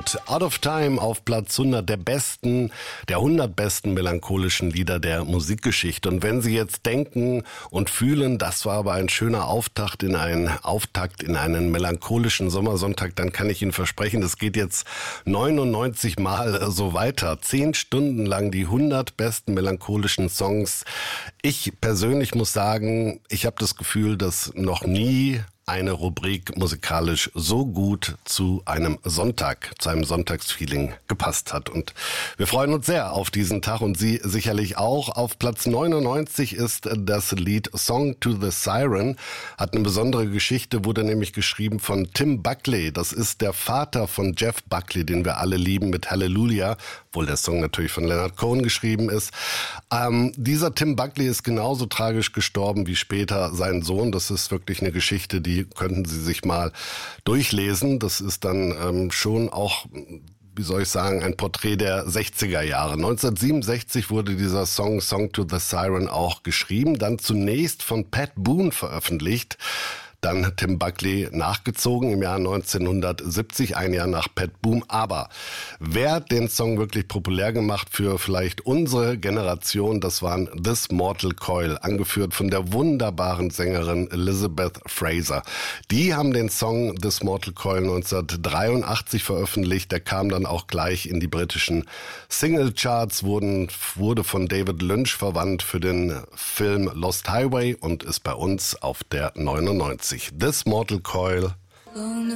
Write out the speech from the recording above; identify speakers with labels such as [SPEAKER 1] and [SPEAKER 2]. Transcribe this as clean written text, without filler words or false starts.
[SPEAKER 1] und Out of Time auf Platz 100 der 100 besten melancholischen Lieder der Musikgeschichte. Und wenn Sie jetzt denken und fühlen, das war aber ein schöner Auftakt in einen melancholischen Sommersonntag, dann kann ich Ihnen versprechen, das geht jetzt 99 Mal so weiter. 10 Stunden lang die 100 besten melancholischen Songs. Ich persönlich muss sagen, ich habe das Gefühl, dass noch nie eine Rubrik musikalisch so gut zu einem Sonntag, zu einem Sonntagsfeeling gepasst hat. Und wir freuen uns sehr auf diesen Tag und Sie sicherlich auch. Auf Platz 99 ist das Lied Song to the Siren. Hat eine besondere Geschichte, wurde nämlich geschrieben von Tim Buckley. Das ist der Vater von Jeff Buckley, den wir alle lieben mit Hallelujah, obwohl der Song natürlich von Leonard Cohen geschrieben ist. Dieser Tim Buckley ist genauso tragisch gestorben wie später sein Sohn. Das ist wirklich eine Geschichte, die könnten Sie sich mal durchlesen. Das ist dann schon auch, wie soll ich sagen, ein Porträt der 60er Jahre. 1967 wurde dieser Song to the Siren auch geschrieben, dann zunächst von Pat Boone veröffentlicht. Dann hat Tim Buckley nachgezogen im Jahr 1970, ein Jahr nach Pat Boone. Aber wer hat den Song wirklich populär gemacht für vielleicht unsere Generation? Das waren This Mortal Coil, angeführt von der wunderbaren Sängerin Elizabeth Fraser. Die haben den Song This Mortal Coil 1983 veröffentlicht. Der kam dann auch gleich in die britischen Singlecharts, wurde von David Lynch verwandt für den Film Lost Highway und ist bei uns auf der 99. This Mortal Coil.